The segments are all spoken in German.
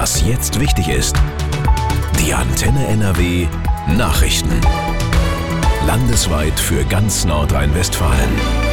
Was jetzt wichtig ist. Die Antenne NRW Nachrichten. Landesweit für ganz Nordrhein-Westfalen.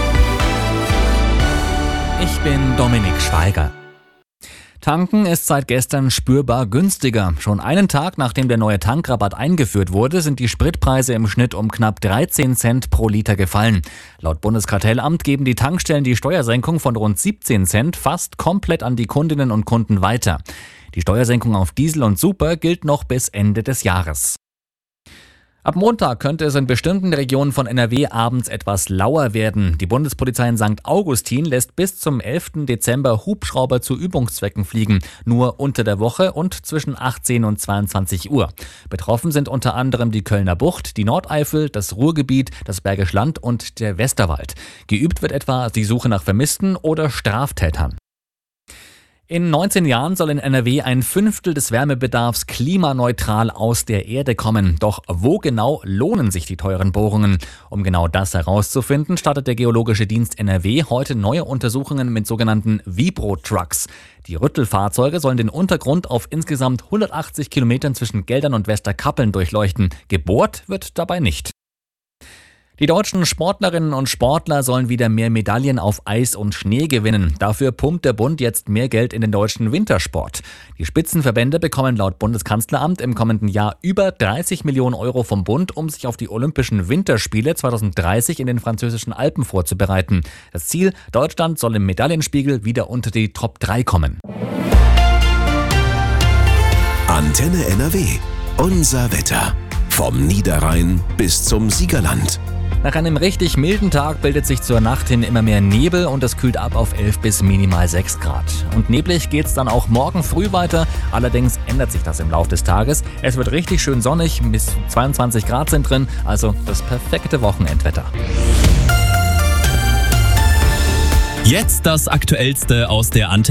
Ich bin Dominik Schweiger. Tanken ist seit gestern spürbar günstiger. Schon einen Tag nachdem der neue Tankrabatt eingeführt wurde, sind die Spritpreise im Schnitt um knapp 13 Cent pro Liter gefallen. Laut Bundeskartellamt geben die Tankstellen die Steuersenkung von rund 17 Cent fast komplett an die Kundinnen und Kunden weiter. Die Steuersenkung auf Diesel und Super gilt noch bis Ende des Jahres. Ab Montag könnte es in bestimmten Regionen von NRW abends etwas lauer werden. Die Bundespolizei in St. Augustin lässt bis zum 11. Dezember Hubschrauber zu Übungszwecken fliegen. Nur unter der Woche und zwischen 18 und 22 Uhr. Betroffen sind unter anderem die Kölner Bucht, die Nordeifel, das Ruhrgebiet, das Bergisch Land und der Westerwald. Geübt wird etwa die Suche nach Vermissten oder Straftätern. In 19 Jahren soll in NRW ein Fünftel des Wärmebedarfs klimaneutral aus der Erde kommen. Doch wo genau lohnen sich die teuren Bohrungen? Um genau das herauszufinden, startet der Geologische Dienst NRW heute neue Untersuchungen mit sogenannten Vibro-Trucks. Die Rüttelfahrzeuge sollen den Untergrund auf insgesamt 180 Kilometern zwischen Geldern und Westerkappeln durchleuchten. Gebohrt wird dabei nicht. Die deutschen Sportlerinnen und Sportler sollen wieder mehr Medaillen auf Eis und Schnee gewinnen. Dafür pumpt der Bund jetzt mehr Geld in den deutschen Wintersport. Die Spitzenverbände bekommen laut Bundeskanzleramt im kommenden Jahr über 30 Millionen Euro vom Bund, um sich auf die Olympischen Winterspiele 2030 in den französischen Alpen vorzubereiten. Das Ziel: Deutschland soll im Medaillenspiegel wieder unter die Top 3 kommen. Antenne NRW. Unser Wetter. Vom Niederrhein bis zum Siegerland. Nach einem richtig milden Tag bildet sich zur Nacht hin immer mehr Nebel und es kühlt ab auf 11 bis minimal 6 Grad. Und neblig geht's dann auch morgen früh weiter. Allerdings ändert sich das im Laufe des Tages. Es wird richtig schön sonnig, bis 22 Grad sind drin, also das perfekte Wochenendwetter. Jetzt das Aktuellste aus der Antenne.